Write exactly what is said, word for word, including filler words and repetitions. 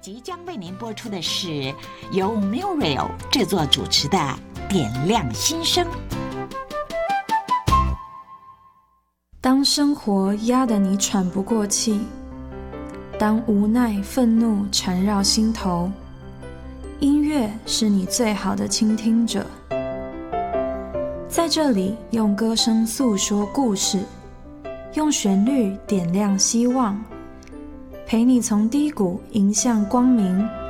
即将为您播出的是由 Muriel 制作主持的《点亮心声》。 当生活压得你喘不过气，当无奈、愤怒缠绕心头，音乐是你最好的倾听者。在这里，用歌声诉说故事，用旋律点亮希望，陪你从低谷迎向光明。